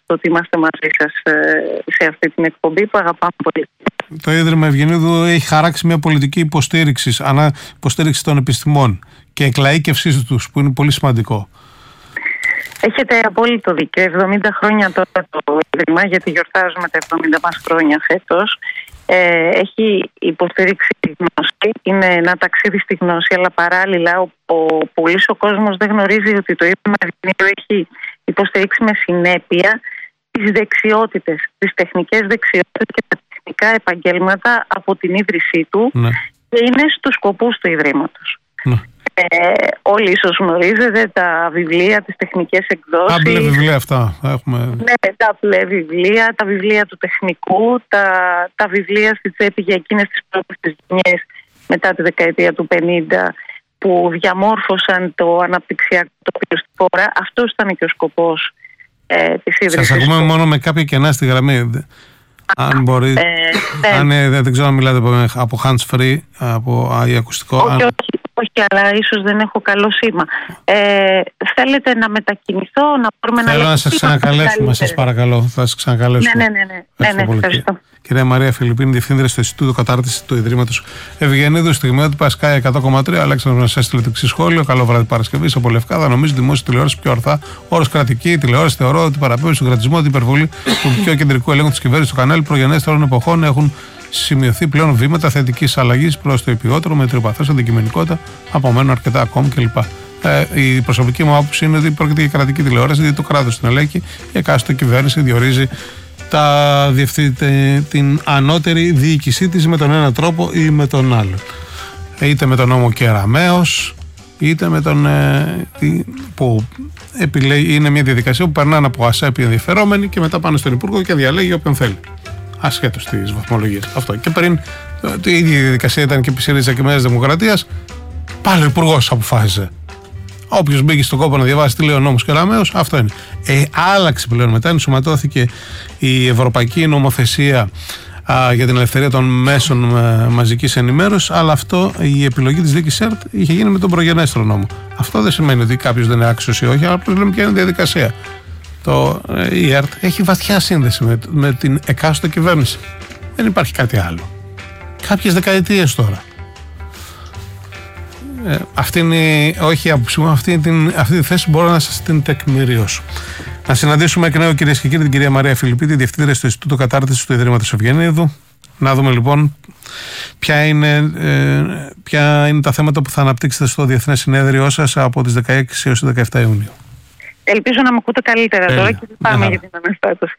το ότι είμαστε μαζί σας σε αυτή την εκπομπή που αγαπάμε πολύ. Το Ίδρυμα Ευγενίδου έχει χαράξει μια πολιτική υποστήριξη των επιστημών και εκλαΐκευσής τους, που είναι πολύ σημαντικό. Έχετε απόλυτο δίκιο. 70 χρόνια τώρα το Ίδρυμα, γιατί γιορτάζουμε τα 70 μας χρόνια φέτος, έχει υποστηρίξει τη γνώση. Είναι ένα ταξίδι στη γνώση, αλλά παράλληλα ο πολύς ο κόσμος δεν γνωρίζει ότι το Ίδρυμα Ευγενίδου έχει υποστηρίξει με συνέπεια τις δεξιότητες, τις τεχνικές δεξιότητες και τα τεχνικά επαγγέλματα από την ίδρυσή του, ναι, και είναι στους σκοπούς του Ιδρύματος. Ναι. Όλοι ίσως γνωρίζετε τα βιβλία, τις τεχνικές εκδόσεις. Τα μπλε βιβλία αυτά έχουμε. Ναι, τα μπλε βιβλία, τα βιβλία του τεχνικού, τα βιβλία στη τσέπη για εκείνες τις πρώτες γενιές μετά τη δεκαετία του 50 που διαμόρφωσαν το αναπτυξιακό τοπίο στη χώρα. Αυτός ήταν και ο σκοπός της ίδρυσης. Σας ακούμε μόνο με κάποια κενά στη γραμμή. Αν μπορεί, δεν ξέρω αν μιλάτε από hands free, από ακουστικό. Όχι, αλλά ίσως δεν έχω καλό σήμα. Θέλετε να μετακινηθώ, να μπορούμε να... Θέλω να σας ξανακαλέσουμε, σας παρακαλώ. Θα σας ξανακαλέσουμε. Ναι, ευχαριστώ. Κυρία Μαρία Φιλιππίνη, Διευθύντρια στο Ινστιτούτο Κατάρτισης του Ιδρύματος Ευγενίδου, στιγμιότυπα Sky 100,3. Αλέξανδρος μας έστειλε το εξής σχόλιο. Καλό βράδυ Παρασκευή από Λευκάδα. Νομίζω δημόσια τηλεόραση πιο ορθά. Όρος κρατική τηλεόραση θεωρώ ότι παραπέμπει στον κρατισμό, την υπερβολή του πιο κεντρικού ελέγχου της κυβέρνησης στο κανάλι προγενέστερων εποχών. Έχουν σημειωθεί πλέον βήματα θετικής αλλαγής προς το υπηκότερο με τριοπαθές αντικειμενικότητα. Απομένουν αρκετά ακόμη κλπ. Η προσωπική μου άποψη είναι ότι πρόκειται για κρατική τηλεόραση, γιατί το κράτος την ελέγχει, η εκάστοτε κυβέρνηση διορίζει την ανώτερη διοίκησή της με τον ένα τρόπο ή με τον άλλο. Είτε με τον νόμο Κεραμέως, είτε με τον που επιλέγει, είναι μια διαδικασία που περνάνε από ΑΣΕΠ οι ενδιαφερόμενοι και μετά πάνε στον Υπουργό και διαλέγει όποιον θέλει, ασχέτως της βαθμολογίας. Αυτό. Και πριν η ίδια διαδικασία ήταν και επί ΣΥΡΙΖΑ και Νέας Δημοκρατίας, πάλι ο Υπουργός αποφάσισε. Όποιος μπήκε στον κόπο να διαβάσει τι λέει ο νόμος Κεραμέως, αυτό είναι. Άλλαξε πλέον μετά, ενσωματώθηκε η Ευρωπαϊκή Νομοθεσία για την ελευθερία των μέσων μαζικής ενημέρωσης, αλλά αυτό, η επιλογή της δίκης ΕΡΤ είχε γίνει με τον προγενέστερο νόμο. Αυτό δεν σημαίνει ότι κάποιος δεν είναι άξιος ή όχι, αλλά απλώς λέμε ποια είναι η διαδικασία. Η ΕΡΤ έχει βαθιά σύνδεση με την εκάστοτε κυβέρνηση. Δεν υπάρχει κάτι άλλο. Κάποιες δεκαετίες τώρα. Αυτή τη θέση μπορώ να σας την τεκμηριώσω. Να συναντήσουμε εκ νέου, κυρίες και κύριοι, την κυρία Μαρία Φιλιππίδη, Διευθύντρια στο Ινστιτούτο Κατάρτισης του Ιδρύματος Ευγενίδου. Να δούμε λοιπόν ποια είναι τα θέματα που θα αναπτύξετε στο Διεθνές Συνέδριό σας από τις 16 έως τις 17 Ιουνίου. Ελπίζω να με ακούτε καλύτερα τώρα και πάμε για την αναστάτωση.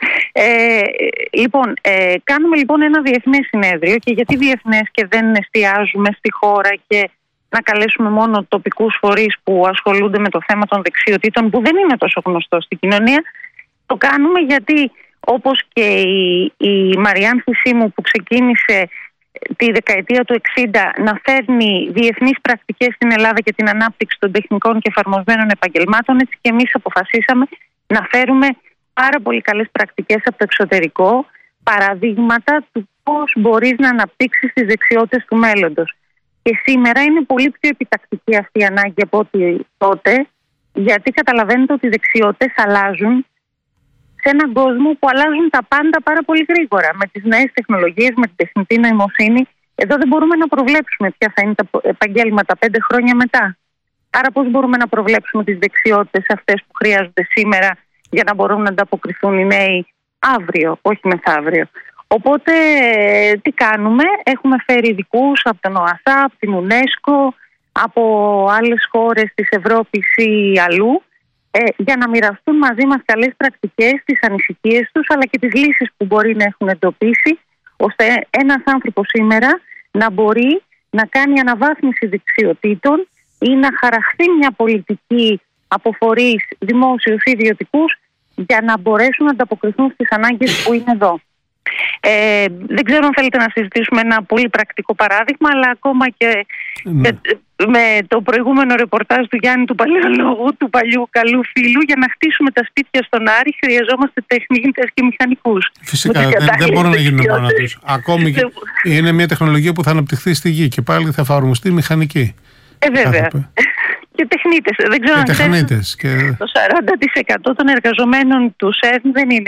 Κάνουμε λοιπόν ένα διεθνές συνέδριο, και γιατί διεθνές και δεν εστιάζουμε στη χώρα και να καλέσουμε μόνο τοπικούς φορείς που ασχολούνται με το θέμα των δεξιοτήτων, που δεν είναι τόσο γνωστό στην κοινωνία. Το κάνουμε γιατί, όπως και η Μαριάν Φυσίμου που ξεκίνησε τη δεκαετία του 60 να φέρνει διεθνείς πρακτικές στην Ελλάδα και την ανάπτυξη των τεχνικών και εφαρμοσμένων επαγγελμάτων, έτσι και εμείς αποφασίσαμε να φέρουμε πάρα πολύ καλές πρακτικές από το εξωτερικό, παραδείγματα του πώς μπορείς να αναπτύξεις τις δεξιότητες του μέλλοντος. Και σήμερα είναι πολύ πιο επιτακτική αυτή η ανάγκη από ό,τι τότε, γιατί καταλαβαίνετε ότι οι δεξιότητες αλλάζουν σε έναν κόσμο που αλλάζουν τα πάντα πάρα πολύ γρήγορα. Με τις νέες τεχνολογίες, με την τεχνητή νοημοσύνη, εδώ δεν μπορούμε να προβλέψουμε ποια θα είναι τα επαγγέλματα 5 χρόνια μετά. Άρα πώς μπορούμε να προβλέψουμε τις δεξιότητες αυτές που χρειάζονται σήμερα για να μπορούν να ανταποκριθούν οι νέοι αύριο, όχι μεθαύριο. Οπότε τι κάνουμε? Έχουμε φέρει ειδικούς από τον ΟΑΣΑ, από την UNESCO, από άλλες χώρες της Ευρώπης ή αλλού, για να μοιραστούν μαζί μας καλές πρακτικές, τις ανησυχίες τους, αλλά και τις λύσεις που μπορεί να έχουν εντοπίσει, ώστε ένας άνθρωπος σήμερα να μπορεί να κάνει αναβάθμιση δεξιοτήτων ή να χαραχθεί μια πολιτική από φορείς δημόσιους ή ιδιωτικούς για να μπορέσουν να ανταποκριθούν στις ανάγκες που είναι εδώ. Δεν ξέρω αν θέλετε να συζητήσουμε ένα πολύ πρακτικό παράδειγμα, αλλά ακόμα και με το προηγούμενο ρεπορτάζ του Γιάννη του Παλαιολόγου, του παλιού καλού φίλου, για να χτίσουμε τα σπίτια στον Άρη χρειαζόμαστε τεχνίτες και μηχανικούς. Φυσικά δεν μπορούν να γίνουν μόνο τους. Ακόμη και είναι μια τεχνολογία που θα αναπτυχθεί στη γη και πάλι θα εφαρμοστεί μηχανική. Βέβαια. Και τεχνίτες. Δεν ξέρω αν ξέρετε, το 40% των εργαζομένων του ΣΕΡΝ δεν είναι